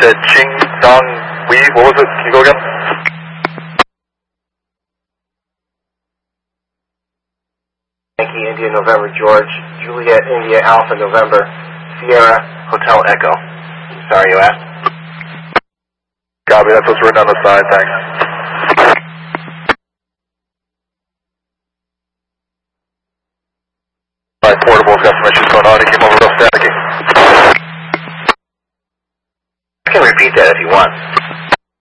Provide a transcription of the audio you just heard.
said Ching Dong Wei. What was it? Can you go again? Yankee India November George, Juliet India Alpha November, Sierra Hotel Echo. Sorry, you asked? Copy, that's what's written on the side, thanks. Alright, Portable's got some issues going on, he came over real staticky. I can repeat that if you want.